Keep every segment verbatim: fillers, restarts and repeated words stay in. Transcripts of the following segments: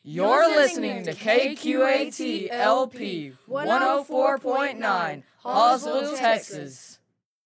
You're listening to K Q A T L P one oh four point nine, Hallsville, Texas.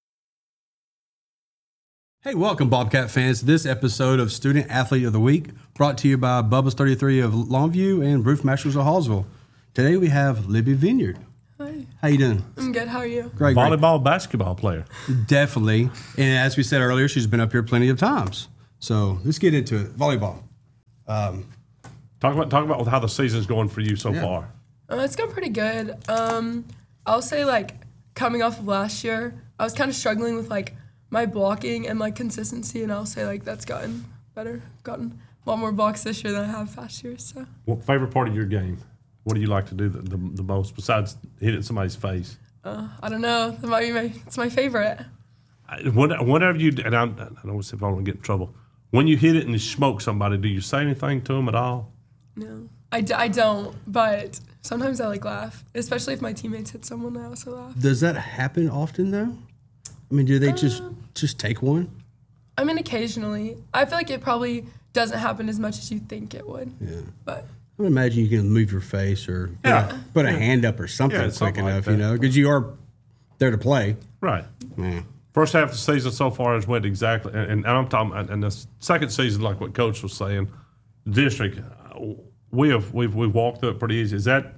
Hey, welcome, Bobcat fans, to this episode of Student Athlete of the Week, brought to you by Bubba's thirty-three of Longview and Roof Masters of Hallsville. Today we have Libby Vineyard. Hi. How you doing? I'm good. How are you? Great, Volleyball, basketball player. Definitely. And as we said earlier, she's been up here plenty of times. So let's get into it. Volleyball. Um, Talk about talk about how the season's going for you so Yeah. far. Uh, it's going pretty good. Um, I'll say, like, coming off of last year, I was kind of struggling with, like, my blocking and, like, consistency, and I'll say, like, that's gotten better. Gotten a lot more blocks this year than I have past years, so. What favorite part of your game? What do you like to do the, the, the most besides hitting somebody's face? Uh, I don't know. That might be my, it's my favorite. I- What, whatever you do, and I, I don't want to if I want to get in trouble. When you hit it and you smoke somebody, do you say anything to them at all? No. I, d- I don't, but sometimes I, like, laugh, especially if my teammates hit someone, I also laugh. does that happen often, though? I mean, do they just just take one? I mean, occasionally. I feel like it probably doesn't happen as much as you think it would. Yeah. But I would imagine you can move your face or you Yeah. know, put a hand up or something Yeah, quick something like enough, that. you know, because you are there to play. Right. Yeah. First half of the season so far has went exactly, and, and I'm talking, and the second season, like what Coach was saying, district, uh, we have we've we've walked through it pretty easy. Is that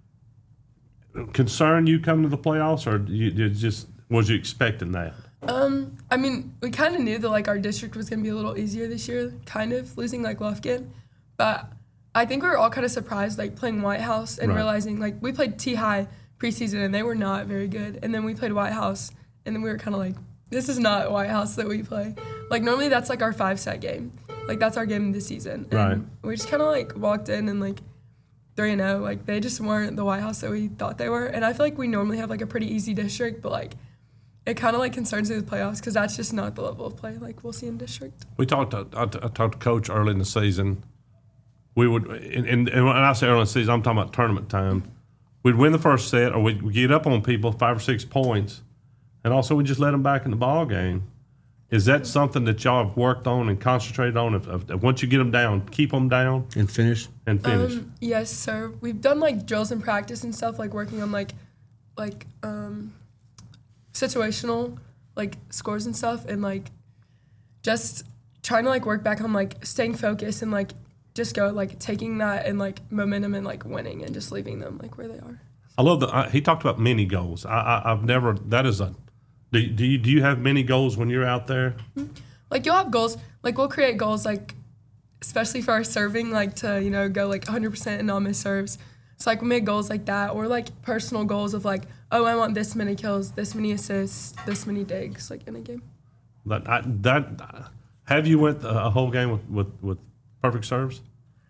concern you coming to the playoffs, or you, you just was you expecting that? Um, I mean, we kind of knew that, like, our district was going to be a little easier this year, kind of, losing, like, Lufkin. But I think we were all kind of surprised, like, playing White House and Right. realizing, like, we played T-High preseason, and they were not very good. And then we played White House, and then we were kind of like, this is not White House that we play. Like, normally that's, like, our five-set game. Like, that's our game this season. And Right. we just kind of, like, walked in and, like, three and oh. Like, they just weren't the White House that we thought they were. And I feel like we normally have, like, a pretty easy district, but, like, it kind of, like, concerns me with playoffs because that's just not the level of play like we'll see in district. We talked. To, I, I talked to Coach early in the season. We would, and, and, and when I say early in the season, I'm talking about tournament time. We'd win the first set, or we'd get up on people five or six points, and also we just let them back in the ball game. Is that something that y'all have worked on and concentrated on? If, if, if once you get them down, keep them down And finish. and finish. Um, yes, sir. We've done, like, drills and practice and stuff, like, working on, like, like, um, situational, like, scores and stuff, and, like, just trying to, like, work back on, like, staying focused and, like, just go, like, taking that and, like, momentum and, like, winning and just leaving them, like, where they are. I love that. Uh, he talked about mini goals. I, I, I've never. That is a. Do, do you do you have mini goals when you're out there? Like, you'll have goals, like, we'll create goals, like, especially for our serving, like, to, you know, go, like, one hundred percent and not miss serves. So, like, we make goals like that, or, like, personal goals of, like, oh, I want this many kills, this many assists, this many digs, like, in a game. That I, that have you went a whole game with with, with perfect serves?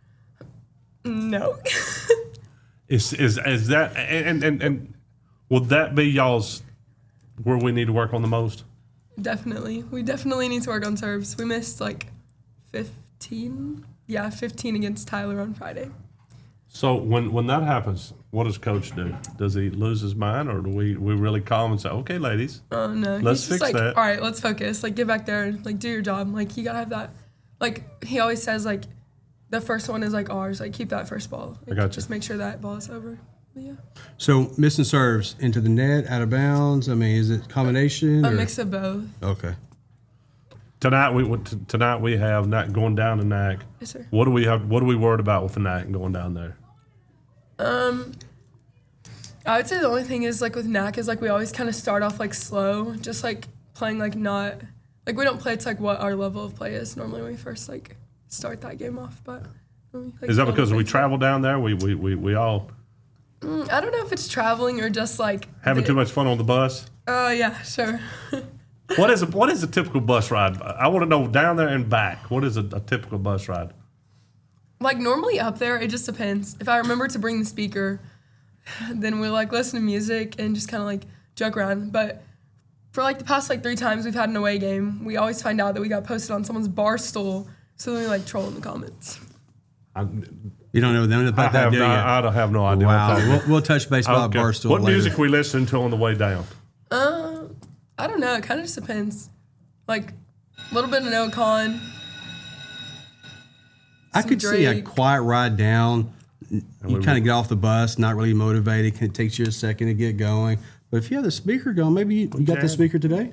No. Is is is that and, and and will that be y'all's where we need to work on the most? Definitely. We definitely need to work on serves. We missed, like, fifteen? Yeah, fifteen against Tyler on Friday. So when when that happens, what does Coach do? Does he lose his mind, or do we we really calm and say, okay, ladies, Oh, no. Let's He's just fix like, that. all right, let's focus. Like, get back there and, like, do your job. Like, you got to have that. Like, he always says, like, the first one is, like, ours. Like, keep that first ball. Like, gotcha. Just make sure that ball is over. But, yeah. So missing serves into the net, out of bounds. I mean, is it combination? A or? mix of both. Okay. tonight we went tonight we have not going down to N A C. Yes, sir. What do we have? What are we worried about with the N A C going down there? Um, I would say the only thing is, like, with N A C is, like, we always kind of start off, like, slow, just, like, playing, like, not, like, we don't play to, like, what our level of play is normally when we first, like, start that game off, but. We, like, Is that slowly because play we through. travel down there? We we we, we all Mm, I don't know if it's traveling or just, like. having the- too much fun on the bus. Oh, yeah, sure. What is a, what is a typical bus ride? I want to know down there and back. What is a, a typical bus ride? Like, normally up there, it just depends. If I remember to bring the speaker, then we'll, like, listen to music and just kind of, like, joke around. But for, like, the past, like, three times we've had an away game, we always find out that we got posted on someone's bar stool, so then we, like, troll in the comments. I, You don't know them I about that, have do no, you? I don't have no idea. Wow. What, We'll, we'll touch base about okay. Barstool What later. music we listen to on the way down? Uh, I don't know. It kind of just depends. Like, a little bit of Noah Khan. I some could see a Drake. quiet ride down. You we- kind of get off the bus, not really motivated. It takes you a second to get going. But if you have the speaker going, maybe you, you got the can. speaker today?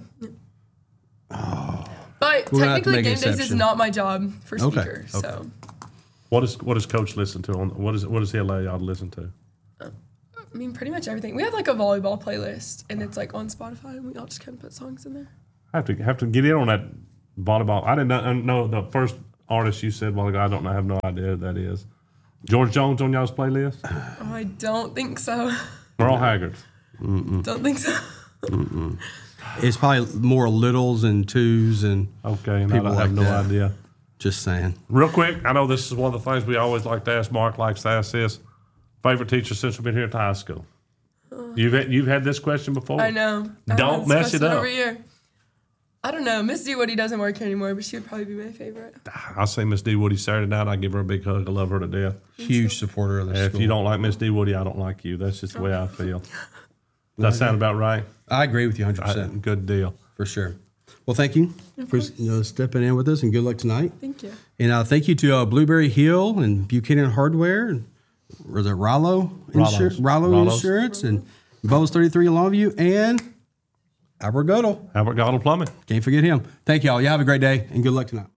But We're gonna have to technically, make an game days is exception. not my job for Okay, speaker. okay. So, What does what does Coach listen to? On what is what does he allow y'all to listen to? I mean, pretty much everything. We have like a volleyball playlist, and it's like on Spotify, and we all just kind of put songs in there. I have to have to get in on that volleyball. I didn't know, know the first artist you said. Well, I don't know. I have no idea who that is. George Jones on y'all's playlist? Oh, I don't think so. Merle Haggard. Don't think so. It's probably more littles and twos and Okay, and People I have like no that. idea. just saying. Real quick, I know this is one of the things we always like to ask. Mark likes to ask this. Favorite teacher since we've been here at the high school? You've had, you've had this question before? I know. I Don't have this mess it question up. Over here. I don't know. Miss Woody doesn't work here anymore, but she would probably be my favorite. I see Miss D. Woody Saturday night. I give her a big hug. I love her to death. Huge supporter of the If school. you don't like Miss D. Woody, I don't like you. That's just the way I feel. Does that sound about right? I agree with you one hundred I- percent. Good deal. For sure. Well, thank you for you know, stepping in with us, and good luck tonight. Thank you. And uh, thank you to uh, Blueberry Hill and Buchanan Hardware, and was it Rollo, Insur- Rollo's. Rollo Rollo's. Insurance, and Bowes thirty-three in Longview, and Albert Godel. Albert Goddard Plumbing. Can't forget him. Thank y'all. You have a great day, and good luck tonight.